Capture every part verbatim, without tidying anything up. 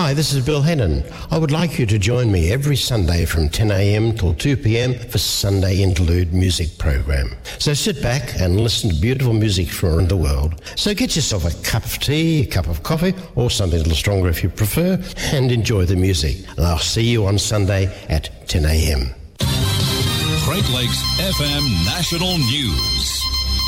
Hi, this is Bill Hennon. I would like you to join me every Sunday from ten a.m. till two p.m. for Sunday Interlude music program. So sit back and listen to beautiful music from around the world. So get yourself a cup of tea, a cup of coffee, or something a little stronger if you prefer, and enjoy the music. And I'll see you on Sunday at ten a.m. Great Lakes F M National News.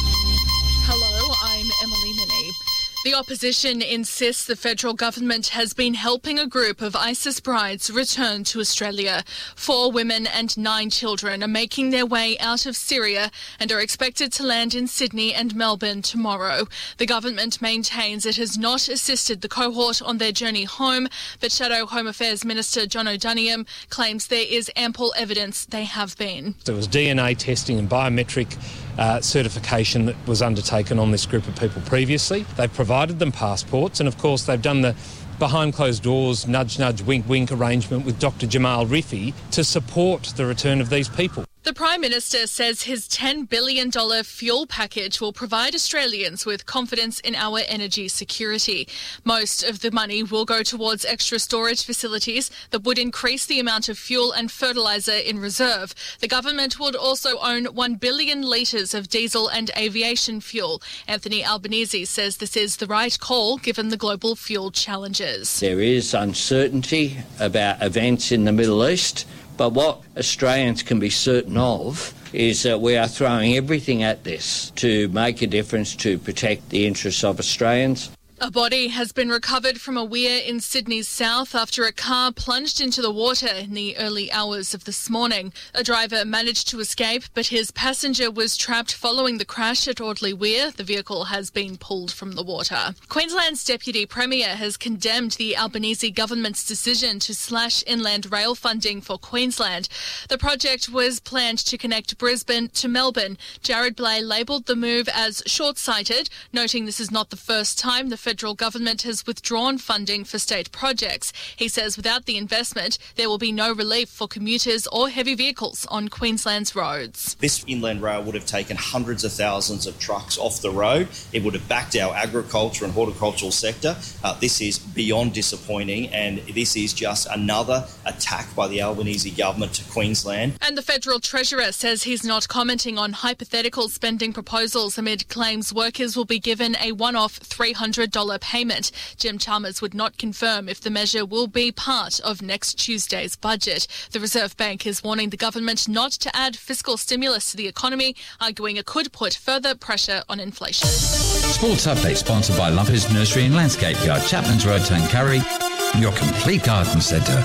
Hello, I'm Emily Minnie. The opposition insists the federal government has been helping a group of ISIS brides return to Australia. Four women and nine children are making their way out of Syria and are expected to land in Sydney and Melbourne tomorrow. The government maintains it has not assisted the cohort on their journey home, but Shadow Home Affairs Minister John O'Donoghue claims there is ample evidence they have been. There was D N A testing and biometric Uh, certification that was undertaken on this group of people previously. They've provided them passports, and of course they've done the behind closed doors, nudge nudge wink wink arrangement with Doctor Jamal Rifi to support the return of these people. The Prime Minister says his ten billion dollars fuel package will provide Australians with confidence in our energy security. Most of the money will go towards extra storage facilities that would increase the amount of fuel and fertiliser in reserve. The government would also own one billion litres of diesel and aviation fuel. Anthony Albanese says this is the right call given the global fuel challenges. There is uncertainty about events in the Middle East. But what Australians can be certain of is that we are throwing everything at this to make a difference to protect the interests of Australians. A body has been recovered from a weir in Sydney's south after a car plunged into the water in the early hours of this morning. A driver managed to escape, but his passenger was trapped following the crash at Audley Weir. The vehicle has been pulled from the water. Queensland's Deputy Premier has condemned the Albanese government's decision to slash inland rail funding for Queensland. The project was planned to connect Brisbane to Melbourne. Jared Blay labelled the move as short-sighted, noting this is not the first time the federal government has withdrawn funding for state projects. He says without the investment, there will be no relief for commuters or heavy vehicles on Queensland's roads. This inland rail would have taken hundreds of thousands of trucks off the road. It would have backed our agriculture and horticultural sector. Uh, this is beyond disappointing, and this is just another attack by the Albanese government to Queensland. And the Federal Treasurer says he's not commenting on hypothetical spending proposals amid claims workers will be given a one-off three hundred dollars payment. Jim Chalmers would not confirm if the measure will be part of next Tuesday's budget. The Reserve Bank is warning the government not to add fiscal stimulus to the economy, arguing it could put further pressure on inflation. Sports Update sponsored by Lumpers Nursery and Landscape Yard, Chapman's Road, Tuncurry, your complete garden centre.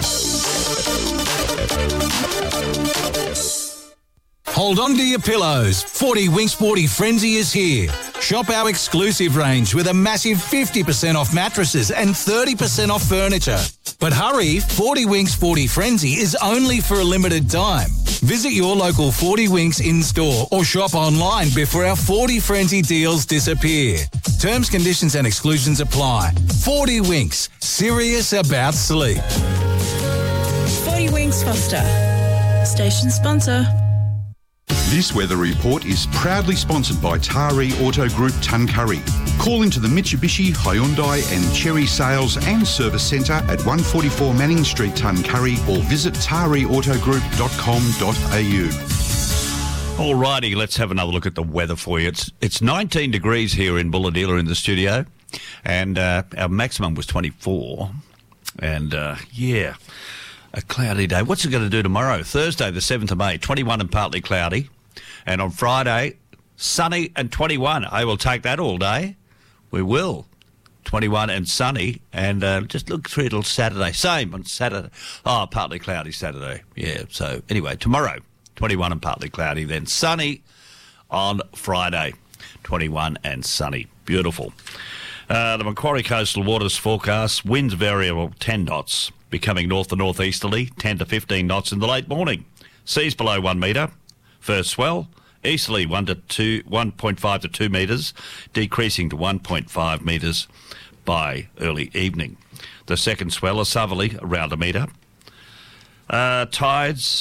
Hold on to your pillows. forty Wing Sporty Frenzy is here. Shop our exclusive range with a massive fifty percent off mattresses and thirty percent off furniture. But hurry, forty Wing Sporty Frenzy is only for a limited time. Visit your local forty Winks in-store or shop online before our forty Frenzy deals disappear. Terms, conditions and exclusions apply. forty Winks, serious about sleep. forty Winks Foster, station sponsor. This weather report is proudly sponsored by Taree Auto Group Tuncurry. Call into the Mitsubishi, Hyundai and Chery Sales and Service Centre at one forty-four Manning Street, Tuncurry, or visit taree auto group dot com dot a u. All righty, let's have another look at the weather for you. It's it's nineteen degrees here in Bulahdelah in the studio, and uh, our maximum was twenty-four. And, uh, yeah, a cloudy day. What's it going to do tomorrow? Thursday, the seventh of May, twenty-one and partly cloudy. And on Friday, sunny and twenty-one. I will take that all day. We will. twenty-one and sunny. And uh, just look through till Saturday. Same on Saturday. Oh, partly cloudy Saturday. Yeah, so anyway, tomorrow, twenty-one and partly cloudy. Then sunny on Friday, twenty-one and sunny. Beautiful. Uh, the Macquarie Coastal Waters forecast, winds variable ten knots, becoming north to northeasterly, ten to fifteen knots in the late morning. Seas below one metre. First swell, easterly one to two, one point five to two metres, decreasing to one point five metres by early evening. The second swell, a southerly, around a metre. Uh, tides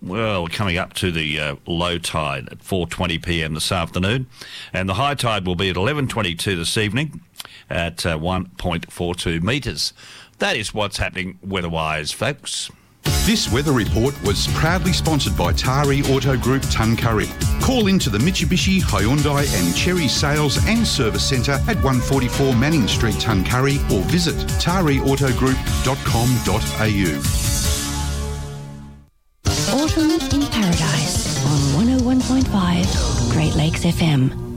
well, coming up to the uh, low tide at four twenty p m this afternoon, and the high tide will be at eleven twenty-two this evening at uh, one point four two metres. That is what's happening weather-wise, folks. This weather report was proudly sponsored by Tari Auto Group Tuncurry. Call into the Mitsubishi, Hyundai and Cherry Sales and Service Centre at one forty-four Manning Street, Tuncurry, or visit tari auto group dot com dot a u. Autumn in Paradise on one oh one point five Great Lakes F M.